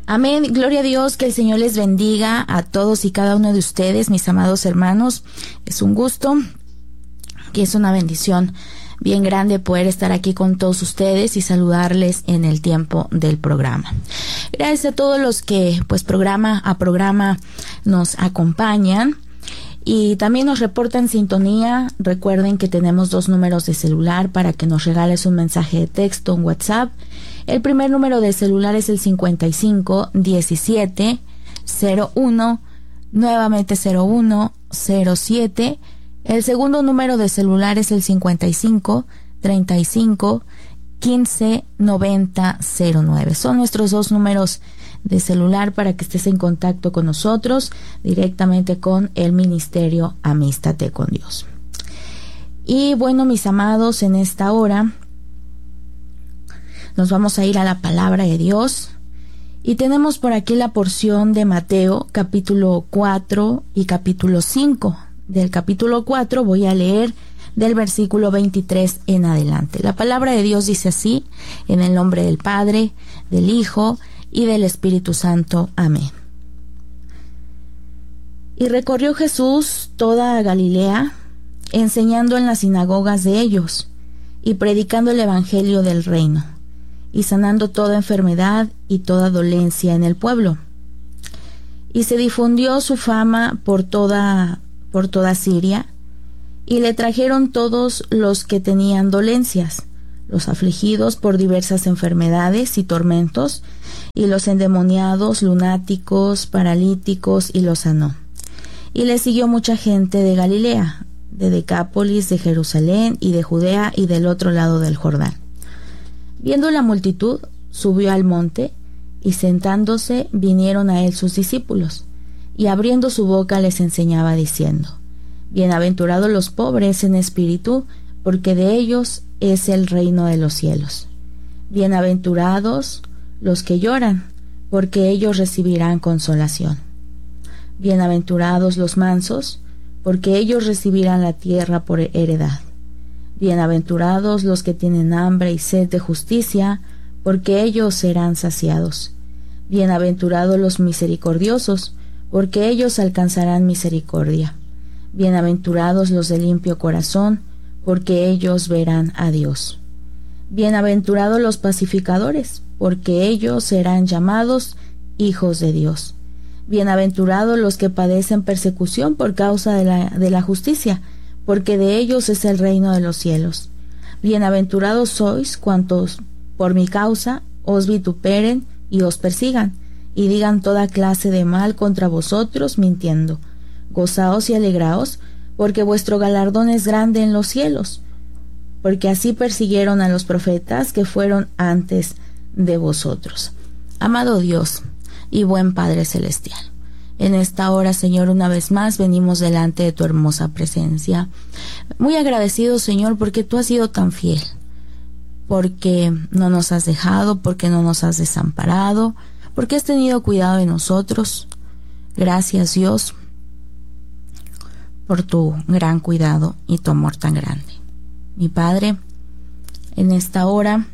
Amén. Gloria a Dios, que el Señor les bendiga a todos y cada uno de ustedes, mis amados hermanos. Es un gusto y es una bendición bien grande poder estar aquí con todos ustedes y saludarles en el tiempo del programa. Gracias a todos los que pues programa a programa nos acompañan y también nos reportan sintonía. Recuerden que tenemos 2 números de celular para que nos regales un mensaje de texto, un WhatsApp. El primer número de celular es el 55 17 01, nuevamente 01 07. El segundo número de celular es el 55 35 15 90 09. Son nuestros 2 números de celular para que estés en contacto con nosotros directamente con el ministerio Amístate con Dios. Y bueno, mis amados, en esta hora nos vamos a ir a la palabra de Dios y tenemos por aquí la porción de Mateo capítulo 4 y capítulo 5. Del capítulo 4 voy a leer del versículo 23 en adelante. La palabra de Dios dice así: en el nombre del Padre, del Hijo y del Espíritu Santo. Amén. Y recorrió Jesús toda Galilea, enseñando en las sinagogas de ellos y predicando el evangelio del reino, y sanando toda enfermedad y toda dolencia en el pueblo. Y se difundió su fama por toda Siria, y le trajeron todos los que tenían dolencias, los afligidos por diversas enfermedades y tormentos, y los endemoniados, lunáticos, paralíticos, y los sanó. Y le siguió mucha gente de Galilea, de Decápolis, de Jerusalén y de Judea y del otro lado del Jordán. Viendo la multitud, subió al monte, y sentándose vinieron a él sus discípulos, y abriendo su boca les enseñaba diciendo: Bienaventurados los pobres en espíritu, porque de ellos es el reino de los cielos. Bienaventurados los que lloran, porque ellos recibirán consolación. Bienaventurados los mansos, porque ellos recibirán la tierra por heredad. Bienaventurados los que tienen hambre y sed de justicia, porque ellos serán saciados. Bienaventurados los misericordiosos, porque ellos alcanzarán misericordia. Bienaventurados los de limpio corazón, porque ellos verán a Dios. Bienaventurados los pacificadores, porque ellos serán llamados hijos de Dios. Bienaventurados los que padecen persecución por causa de la justicia, porque de ellos es el reino de los cielos. Bienaventurados sois cuantos por mi causa os vituperen y os persigan, y digan toda clase de mal contra vosotros mintiendo. Gozaos y alegraos, porque vuestro galardón es grande en los cielos, porque así persiguieron a los profetas que fueron antes de vosotros. Amado Dios y buen Padre Celestial, en esta hora, Señor, una vez más venimos delante de tu hermosa presencia, muy agradecidos, Señor, porque tú has sido tan fiel, porque no nos has dejado, porque no nos has desamparado, porque has tenido cuidado de nosotros. Gracias, Dios, por tu gran cuidado y tu amor tan grande. Mi Padre, en esta hora,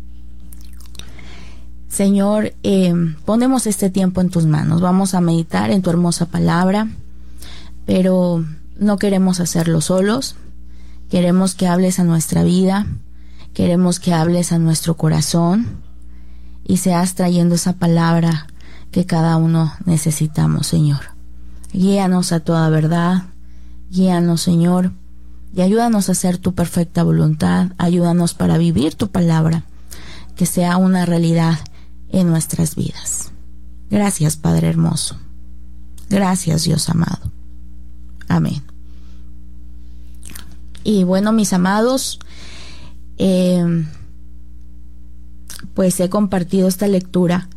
Señor, ponemos este tiempo en tus manos. Vamos a meditar en tu hermosa palabra, pero no queremos hacerlo solos. Queremos que hables a nuestra vida, queremos que hables a nuestro corazón y seas trayendo esa palabra que cada uno necesitamos, Señor. Guíanos a toda verdad, guíanos, Señor, y ayúdanos a hacer tu perfecta voluntad. Ayúdanos para vivir tu palabra, que sea una realidad en nuestras vidas. Gracias, Padre hermoso. Gracias, Dios amado. Amén. Y bueno, mis amados, pues he compartido esta lectura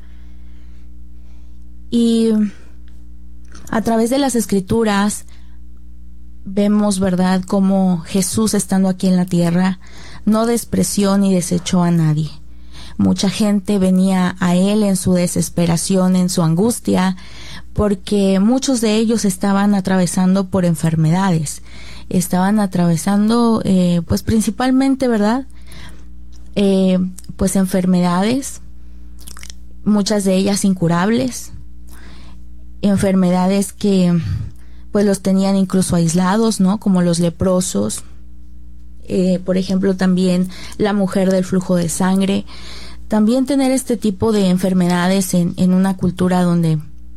y a través de las Escrituras vemos, ¿verdad?, cómo Jesús, estando aquí en la tierra, no despreció ni desechó a nadie. Mucha gente venía a él en su desesperación, en su angustia, porque muchos de ellos estaban atravesando por enfermedades, estaban atravesando pues principalmente, ¿verdad?, pues enfermedades muchas de ellas incurables, enfermedades que pues los tenían incluso aislados, ¿no? Como los leprosos, por ejemplo también la mujer del flujo de sangre. También tener este tipo de enfermedades en una cultura donde,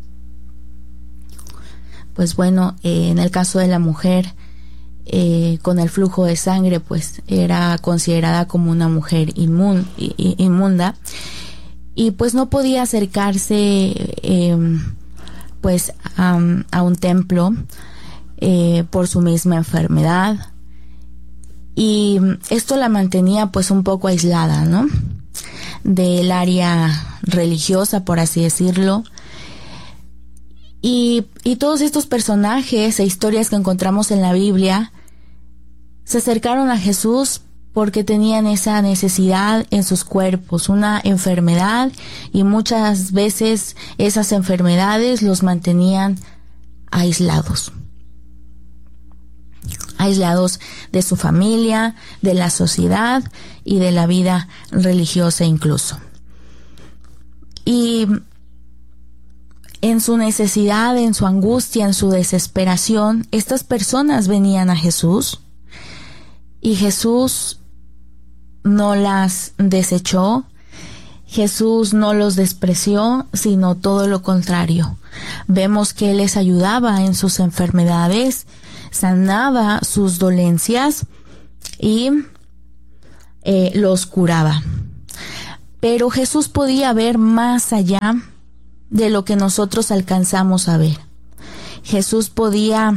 pues bueno, en el caso de la mujer con el flujo de sangre, pues era considerada como una mujer inmunda, y pues no podía acercarse pues a un templo por su misma enfermedad, y esto la mantenía pues un poco aislada, ¿no?, del área religiosa, por así decirlo. Y todos estos personajes e historias que encontramos en la Biblia se acercaron a Jesús porque tenían esa necesidad en sus cuerpos, una enfermedad, y muchas veces esas enfermedades los mantenían aislados de su familia, de la sociedad y de la vida religiosa incluso. Y en su necesidad, en su angustia, en su desesperación, estas personas venían a Jesús, y Jesús no las desechó, Jesús no los despreció, sino todo lo contrario. Vemos que Él les ayudaba en sus enfermedades, sanaba sus dolencias y los curaba. Pero Jesús podía ver más allá de lo que nosotros alcanzamos a ver. Jesús podía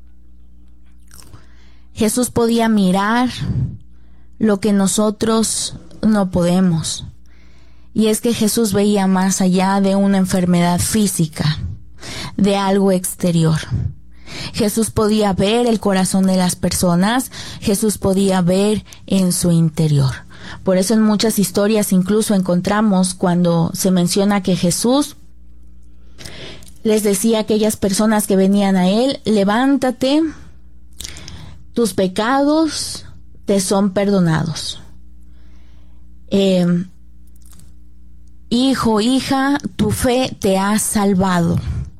mirar lo que nosotros no podemos. Y es que Jesús veía más allá de una enfermedad física, de algo exterior. Jesús podía ver el corazón de las personas, Jesús podía ver en su interior. Por eso en muchas historias incluso encontramos cuando se menciona que Jesús les decía a aquellas personas que venían a Él: levántate, tus pecados te son perdonados. Hijo, hija, tu fe te ha salvado.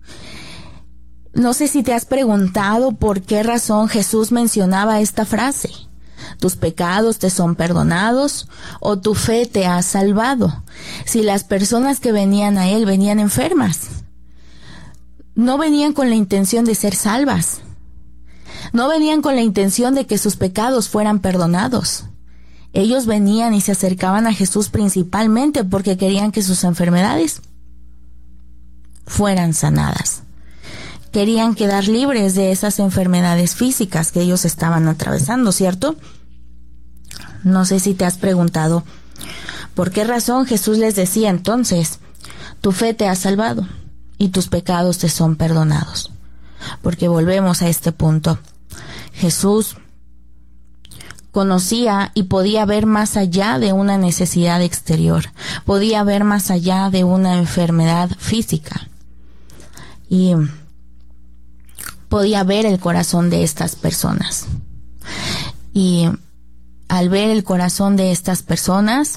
No sé si te has preguntado por qué razón Jesús mencionaba esta frase: tus pecados te son perdonados, o tu fe te ha salvado. Si las personas que venían a Él venían enfermas, no venían con la intención de ser salvas, no venían con la intención de que sus pecados fueran perdonados. Ellos venían y se acercaban a Jesús principalmente porque querían que sus enfermedades fueran sanadas. Querían quedar libres de esas enfermedades físicas que ellos estaban atravesando, ¿cierto? No sé si te has preguntado por qué razón Jesús les decía entonces: tu fe te ha salvado y tus pecados te son perdonados. Porque volvemos a este punto. Jesús conocía y podía ver más allá de una necesidad exterior, podía ver más allá de una enfermedad física, y podía ver el corazón de estas personas. Y al ver el corazón de estas personas,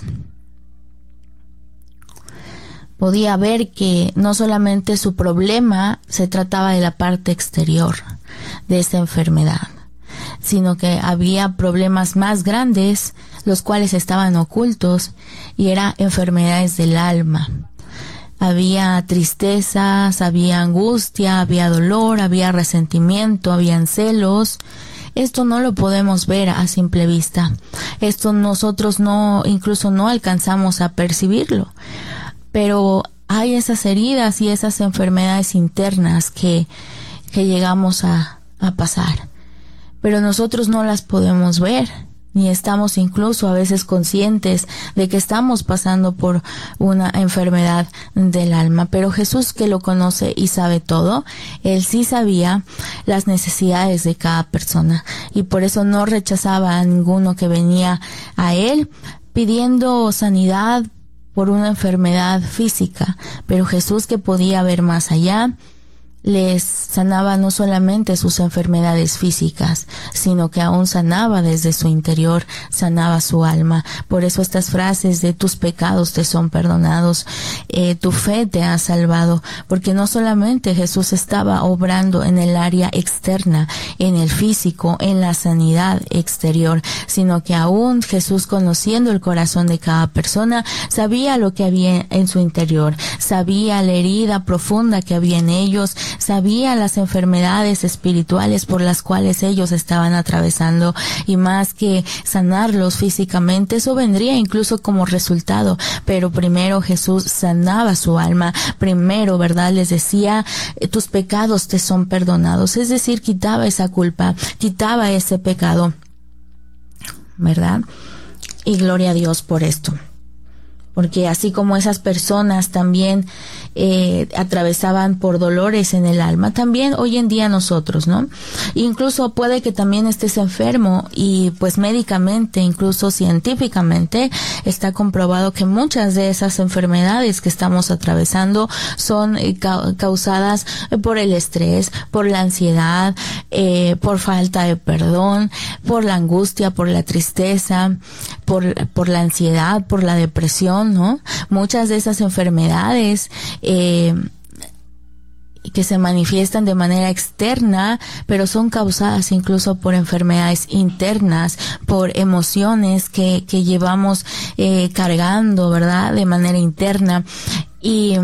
podía ver que no solamente su problema se trataba de la parte exterior de esa enfermedad, sino que había problemas más grandes, los cuales estaban ocultos, y eran enfermedades del alma. Había tristezas, había angustia, había dolor, había resentimiento, habían celos. Esto no lo podemos ver a simple vista. Esto nosotros incluso no alcanzamos a percibirlo. Pero hay esas heridas y esas enfermedades internas que llegamos a pasar. Pero nosotros no las podemos ver, ni estamos incluso a veces conscientes de que estamos pasando por una enfermedad del alma. Pero Jesús, que lo conoce y sabe todo, Él sí sabía las necesidades de cada persona, y por eso no rechazaba a ninguno que venía a Él pidiendo sanidad por una enfermedad física. Pero Jesús, que podía ver más allá, les sanaba no solamente sus enfermedades físicas, sino que aún sanaba desde su interior, sanaba su alma. Por eso estas frases de tus pecados te son perdonados, tu fe te ha salvado, porque no solamente Jesús estaba obrando en el área externa, en el físico, en la sanidad exterior, sino que aún Jesús, conociendo el corazón de cada persona, sabía lo que había en su interior, sabía la herida profunda que había en ellos, sabía las enfermedades espirituales por las cuales ellos estaban atravesando, y más que sanarlos físicamente, eso vendría incluso como resultado, pero primero Jesús sanaba su alma, primero, ¿verdad? Les decía, tus pecados te son perdonados, es decir, quitaba esa culpa, quitaba ese pecado, ¿verdad? Y gloria a Dios por esto. Porque así como esas personas también atravesaban por dolores en el alma, también hoy en día nosotros, ¿no? Incluso puede que también estés enfermo y pues médicamente, incluso científicamente, está comprobado que muchas de esas enfermedades que estamos atravesando son causadas por el estrés, por la ansiedad, por falta de perdón, por la angustia, por la tristeza, por la ansiedad, por la depresión, ¿no? Muchas de esas enfermedades que se manifiestan de manera externa, pero son causadas incluso por enfermedades internas, por emociones que llevamos cargando, ¿verdad? De manera interna. Y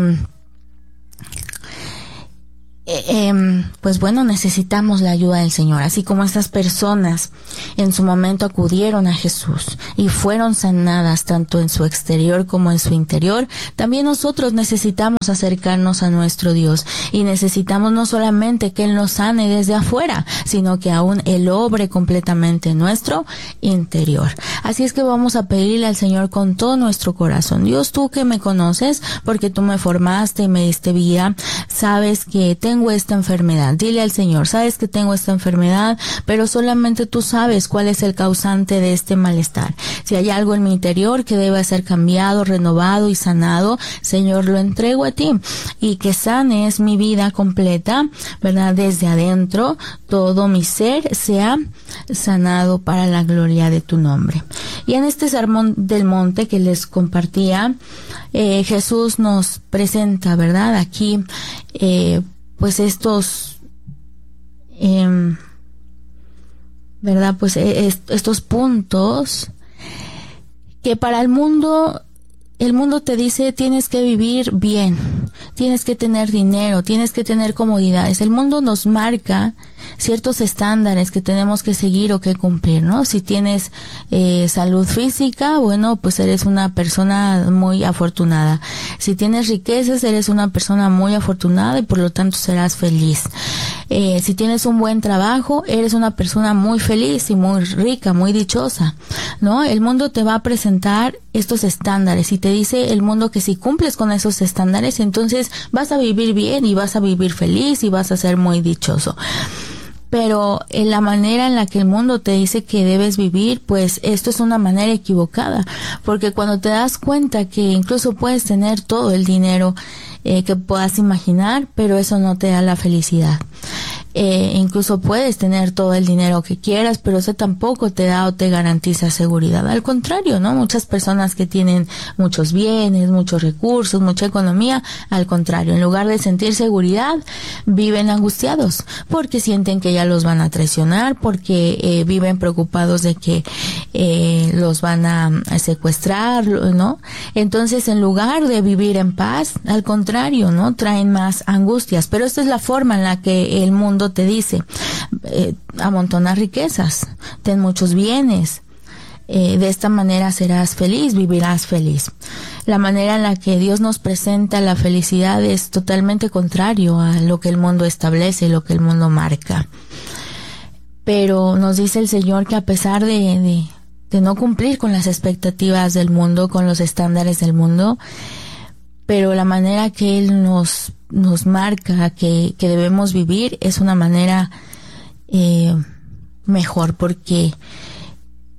pues bueno, necesitamos la ayuda del Señor, así como estas personas en su momento acudieron a Jesús y fueron sanadas tanto en su exterior como en su interior. También nosotros necesitamos acercarnos a nuestro Dios y necesitamos no solamente que Él nos sane desde afuera, sino que aún Él obre completamente en nuestro interior. Así es que vamos a pedirle al Señor con todo nuestro corazón: Dios, tú que me conoces, porque tú me formaste y me diste vida, sabes que tengo esta enfermedad. Dile al Señor: sabes que tengo esta enfermedad, pero solamente tú sabes cuál es el causante de este malestar. Si hay algo en mi interior que debe ser cambiado, renovado y sanado, Señor, lo entrego a ti, y que sanes mi vida completa, ¿verdad? Desde adentro, todo mi ser sea sanado para la gloria de tu nombre. Y en este sermón del monte que les compartía, Jesús nos presenta, ¿verdad? Aquí, pues estos, ¿verdad? Pues estos puntos que para el mundo te dice: tienes que vivir bien, tienes que tener dinero, tienes que tener comodidades. El mundo nos marca ciertos estándares que tenemos que seguir o que cumplir, ¿no? Si tienes salud física, bueno, pues eres una persona muy afortunada. Si tienes riquezas, eres una persona muy afortunada y por lo tanto serás feliz. Si tienes un buen trabajo, eres una persona muy feliz y muy rica, muy dichosa, ¿no? El mundo te va a presentar estos estándares y te dice el mundo que si cumples con esos estándares, entonces vas a vivir bien y vas a vivir feliz y vas a ser muy dichoso. Pero en la manera en la que el mundo te dice que debes vivir, pues esto es una manera equivocada, porque cuando te das cuenta que incluso puedes tener todo el dinero que puedas imaginar, pero eso no te da la felicidad. Incluso puedes tener todo el dinero que quieras, pero eso tampoco te da o te garantiza seguridad. Al contrario, ¿no? Muchas personas que tienen muchos bienes, muchos recursos, mucha economía, al contrario, en lugar de sentir seguridad, viven angustiados, porque sienten que ya los van a traicionar, porque viven preocupados de que los van a secuestrar, ¿no? Entonces, en lugar de vivir en paz, al contrario, ¿no? Traen más angustias. Pero esta es la forma en la que el mundo te dice: amontona riquezas, ten muchos bienes, de esta manera serás feliz, vivirás feliz. La manera en la que Dios nos presenta la felicidad es totalmente contrario a lo que el mundo establece, lo que el mundo marca. Pero nos dice el Señor que a pesar de no cumplir con las expectativas del mundo, con los estándares del mundo, pero la manera que Él nos marca que debemos vivir es una manera mejor, porque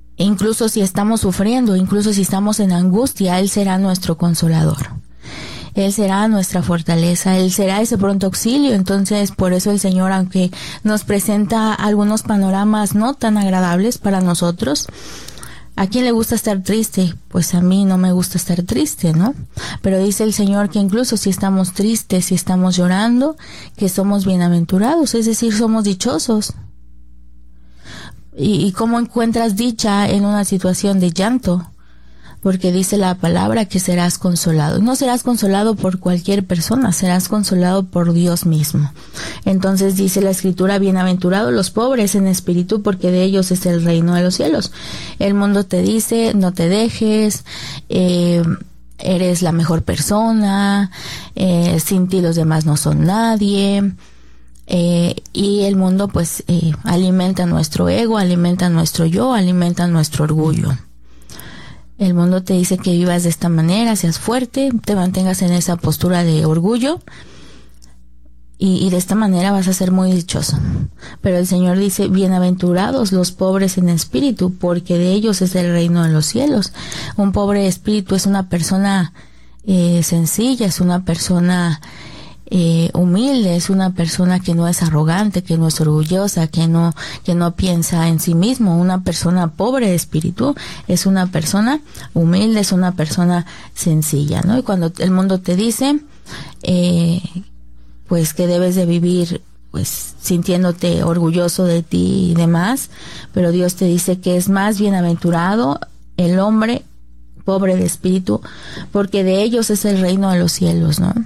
incluso si estamos sufriendo, incluso si estamos en angustia, Él será nuestro consolador. Él será nuestra fortaleza, Él será ese pronto auxilio. Entonces, por eso el Señor, aunque nos presenta algunos panoramas no tan agradables para nosotros, ¿a quién le gusta estar triste? Pues a mí no me gusta estar triste, ¿no? Pero dice el Señor que incluso si estamos tristes, si estamos llorando, que somos bienaventurados, es decir, somos dichosos. ¿Y cómo encuentras dicha en una situación de llanto? Porque dice la palabra que serás consolado. No serás consolado por cualquier persona, serás consolado por Dios mismo. Entonces dice la Escritura, bienaventurados los pobres en espíritu, porque de ellos es el reino de los cielos. El mundo te dice, no te dejes, eres la mejor persona, sin ti los demás no son nadie. Y el mundo pues alimenta nuestro ego, alimenta nuestro yo, alimenta nuestro orgullo. El mundo te dice que vivas de esta manera, seas fuerte, te mantengas en esa postura de orgullo y de esta manera vas a ser muy dichoso. Pero el Señor dice, bienaventurados los pobres en espíritu, porque de ellos es el reino de los cielos. Un pobre de espíritu es una persona sencilla, es una persona humilde, es una persona que no es arrogante, que no es orgullosa, que no piensa en sí mismo. Una persona pobre de espíritu es una persona humilde, es una persona sencilla, ¿no? Y cuando el mundo te dice pues que debes de vivir pues sintiéndote orgulloso de ti y demás, pero Dios te dice que es más bienaventurado el hombre pobre de espíritu, porque de ellos es el reino de los cielos, ¿no?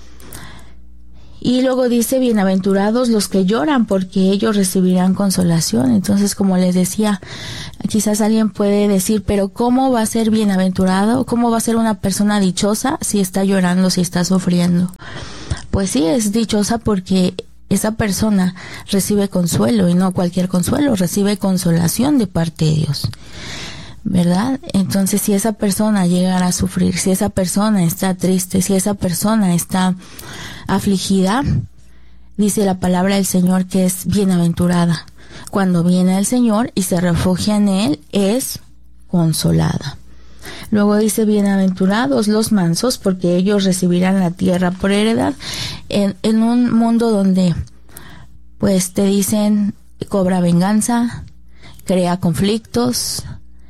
Y luego dice, bienaventurados los que lloran, porque ellos recibirán consolación. Entonces, como les decía, quizás alguien puede decir, pero ¿cómo va a ser bienaventurado? ¿Cómo va a ser una persona dichosa si está llorando, si está sufriendo? Pues sí, es dichosa porque esa persona recibe consuelo, y no cualquier consuelo, recibe consolación de parte de Dios, ¿verdad? Entonces, si esa persona llegara a sufrir, si esa persona está triste, si esa persona está afligida, dice la palabra del Señor que es bienaventurada. Cuando viene el Señor y se refugia en Él, es consolada. Luego dice, bienaventurados los mansos, porque ellos recibirán la tierra por heredad. En un mundo donde pues te dicen, cobra venganza, crea conflictos,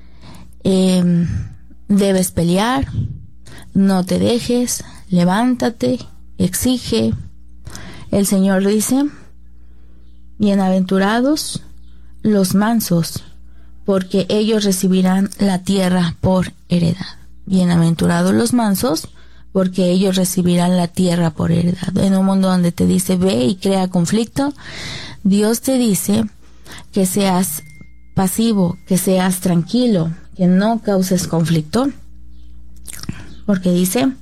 debes pelear, no te dejes, levántate, exige. El Señor dice, bienaventurados los mansos, porque ellos recibirán la tierra por heredad. Bienaventurados los mansos, porque ellos recibirán la tierra por heredad. En un mundo donde te dice, ve y crea conflicto, Dios te dice que seas pasivo, que seas tranquilo, que no causes conflicto, porque dice,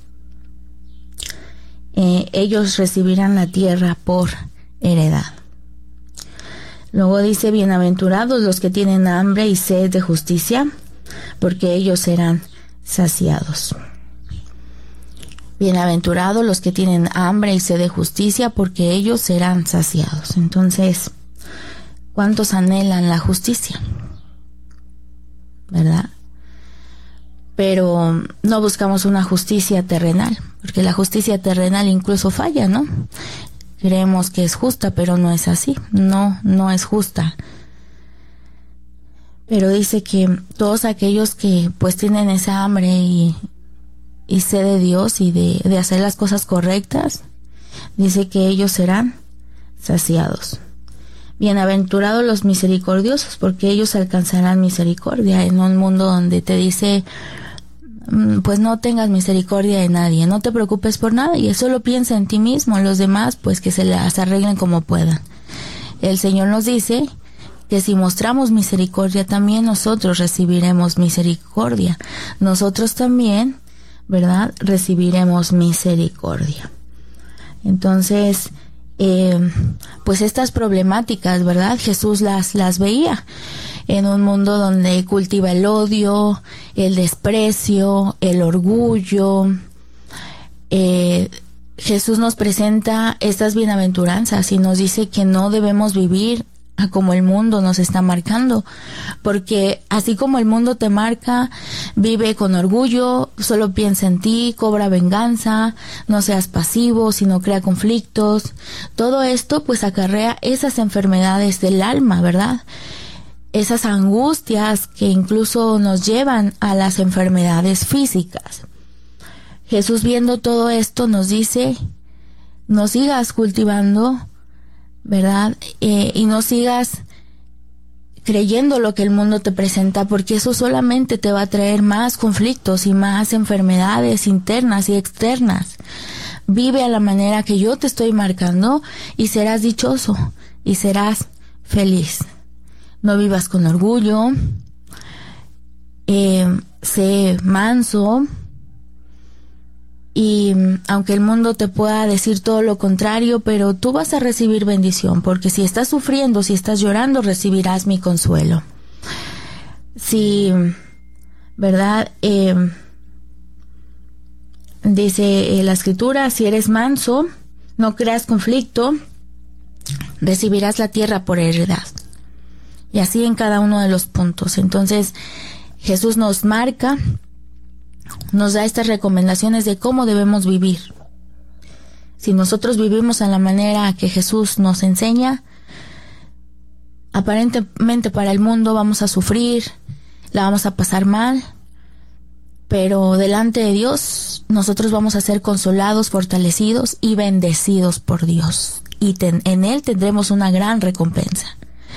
ellos recibirán la tierra por heredad. Luego dice, bienaventurados los que tienen hambre y sed de justicia, porque ellos serán saciados. Bienaventurados los que tienen hambre y sed de justicia, porque ellos serán saciados. Entonces, ¿cuántos anhelan la justicia? ¿Verdad? Pero no buscamos una justicia terrenal, porque la justicia terrenal incluso falla, ¿no? Creemos que es justa, pero no es así. No es justa. Pero dice que todos aquellos que pues tienen esa hambre y sed de Dios y de hacer las cosas correctas, dice que ellos serán saciados. Bienaventurados los misericordiosos, porque ellos alcanzarán misericordia. En un mundo donde te dice, pues no tengas misericordia de nadie, no te preocupes por nada, y solo piensa en ti mismo, los demás pues que se las arreglen como puedan. El Señor nos dice que si mostramos misericordia, también nosotros recibiremos misericordia. Nosotros también, ¿verdad?, recibiremos misericordia. Entonces, pues estas problemáticas, ¿verdad?, Jesús las veía en un mundo donde cultiva el odio, el desprecio, el orgullo. Jesús nos presenta estas bienaventuranzas y nos dice que no debemos vivir a como el mundo nos está marcando, porque así como el mundo te marca, vive con orgullo, solo piensa en ti, cobra venganza, no seas pasivo, sino crea conflictos. Todo esto pues acarrea esas enfermedades del alma, ¿verdad? Esas angustias que incluso nos llevan a las enfermedades físicas. Jesús, viendo todo esto, nos dice: no sigas cultivando, ¿verdad? Y no sigas creyendo lo que el mundo te presenta, porque eso solamente te va a traer más conflictos y más enfermedades internas y externas. Vive a la manera que yo te estoy marcando y serás dichoso y serás feliz. No vivas con orgullo, sé manso. Y aunque el mundo te pueda decir todo lo contrario, pero tú vas a recibir bendición, porque si estás sufriendo, si estás llorando, recibirás mi consuelo. Si, ¿verdad? Dice la Escritura: si eres manso, no creas conflicto, recibirás la tierra por heredad. Y así en cada uno de los puntos. Entonces, Jesús nos marca, nos da estas recomendaciones de cómo debemos vivir. Si nosotros vivimos a la manera que Jesús nos enseña, aparentemente para el mundo vamos a sufrir, la vamos a pasar mal, pero delante de Dios nosotros vamos a ser consolados, fortalecidos y bendecidos por Dios. Y en Él tendremos una gran recompensa.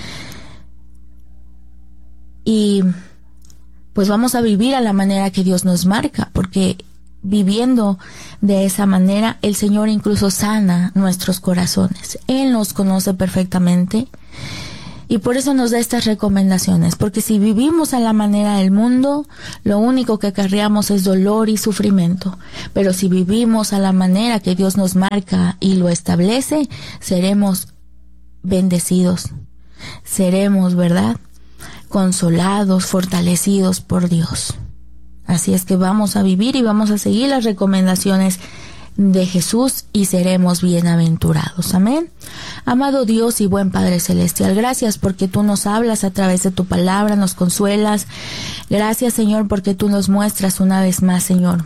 Y pues vamos a vivir a la manera que Dios nos marca, porque viviendo de esa manera, el Señor incluso sana nuestros corazones. Él nos conoce perfectamente y por eso nos da estas recomendaciones, porque si vivimos a la manera del mundo, lo único que acarreamos es dolor y sufrimiento. Pero si vivimos a la manera que Dios nos marca y lo establece, seremos bendecidos. Seremos, ¿verdad?, consolados, fortalecidos por Dios. Así es que vamos a vivir y vamos a seguir las recomendaciones de Jesús y seremos bienaventurados. Amén. Amado Dios y buen Padre Celestial, gracias porque tú nos hablas a través de tu palabra, nos consuelas. Gracias, Señor, porque tú nos muestras una vez más, Señor,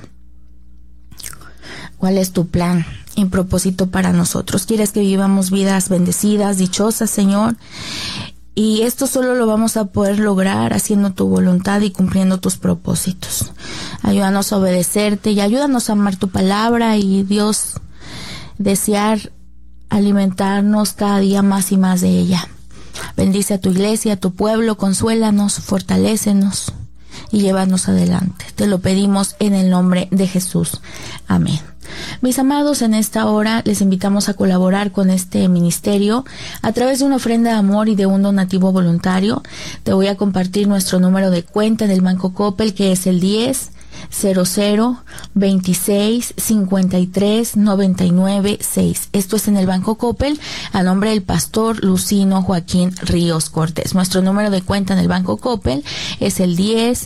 cuál es tu plan y propósito para nosotros. Quieres que vivamos vidas bendecidas, dichosas, Señor. Y esto solo lo vamos a poder lograr haciendo tu voluntad y cumpliendo tus propósitos. Ayúdanos a obedecerte y ayúdanos a amar tu palabra y, Dios, desear alimentarnos cada día más y más de ella. Bendice a tu iglesia, a tu pueblo, consuélanos, fortalécenos y llévanos adelante. Te lo pedimos en el nombre de Jesús. Amén. Mis amados, en esta hora les invitamos a colaborar con este ministerio a través de una ofrenda de amor y de un donativo voluntario. Te voy a compartir nuestro número de cuenta del Banco Coppel, que es el 10-00-26-53-99-6. Esto es en el Banco Coppel, a nombre del pastor Lucino Joaquín Ríos Cortés. Nuestro número de cuenta en el Banco Coppel es el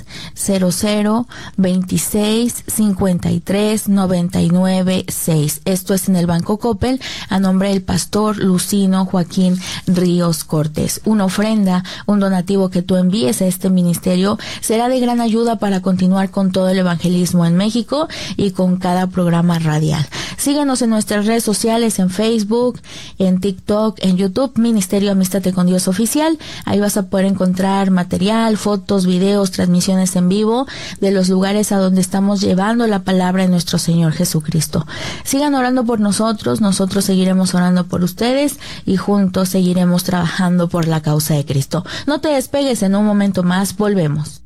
10-00-26-53-99-6. Esto es en el Banco Coppel, a nombre del pastor Lucino Joaquín Ríos Cortés. Una ofrenda, un donativo que tú envíes a este ministerio será de gran ayuda para continuar con todo el evangelismo en México y con cada programa radial. Síganos en nuestras redes sociales, en Facebook, en TikTok, en YouTube, Ministerio Amístate con Dios Oficial. Ahí vas a poder encontrar material, fotos, videos, transmisiones en vivo de los lugares a donde estamos llevando la palabra de nuestro Señor Jesucristo. Sigan orando por nosotros, nosotros seguiremos orando por ustedes y juntos seguiremos trabajando por la causa de Cristo. No te despegues, en un momento más volvemos.